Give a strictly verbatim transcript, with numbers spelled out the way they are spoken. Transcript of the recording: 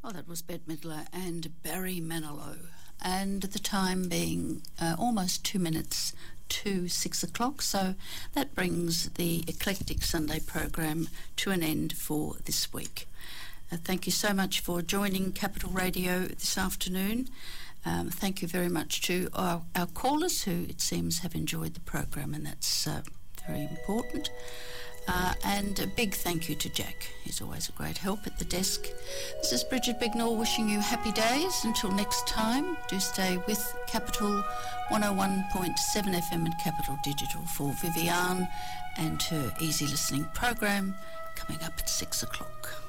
Oh, that was Bette Midler and Barry Manilow. And the time being uh, almost two minutes to six o'clock. So that brings the Eclectic Sunday program to an end for this week. Uh, thank you so much for joining Capital Radio this afternoon. Um, thank you very much to our, our callers who, it seems, have enjoyed the program, and that's uh, very important. Uh, and a big thank you to Jack. He's always a great help at the desk. This is Bridget Bignell wishing you happy days. Until next time, do stay with Capital one oh one point seven F M and Capital Digital for Viviane and her easy listening program coming up at six o'clock.